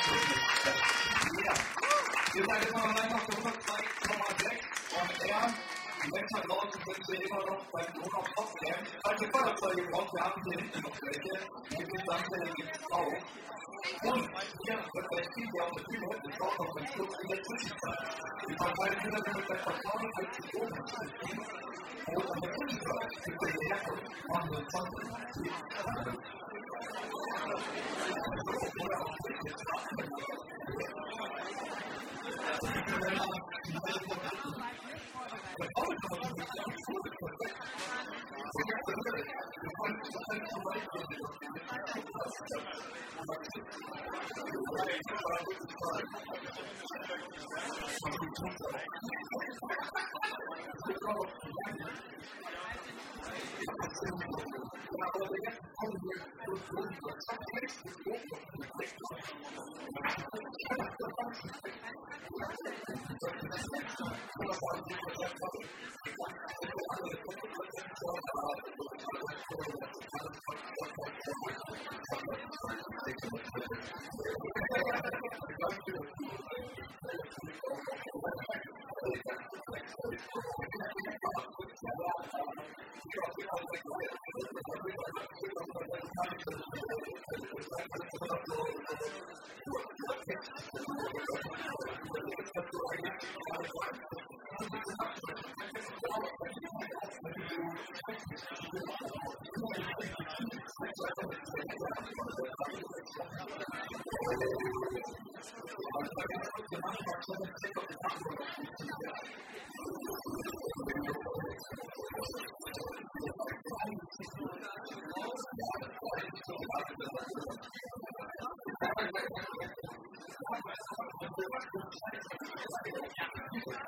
Ihr seid jetzt noch einfach für 2,6 und er, die Menschen da draußen sind wir immer noch beim Druck auf Top-Camp. Falls ihr Förderzeuge braucht, wir haben hier hinten noch welche. Gibt es dann auch. Und hier wird gleich viel auf der Bühne, wir brauchen noch einen Schluss in der Zwischenzeit. Die Parteien sind dann mit der Vertrauen für die Ohren zu ziehen. Und an der Zwischenzeit gibt es die Herkunft, machen wir 20.